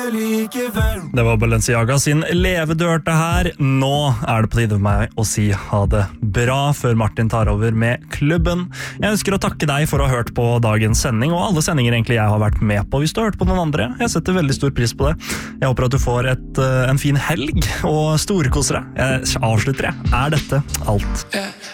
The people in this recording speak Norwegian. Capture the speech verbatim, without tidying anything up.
Det var Balenciaga sin levedørte her. Nå er det på tide for meg å si ha det bra før Martin tar over med klubben. Jeg ønsker å takke deg for å ha hørt på dagens sending, og alle sendinger egentlig jeg har vært med på hvis du har hørt på noen andre. Jeg setter veldig stor pris på det. Jeg håper at du får et, en fin helg og storkoser deg. Jeg avslutter jeg. Er dette alt?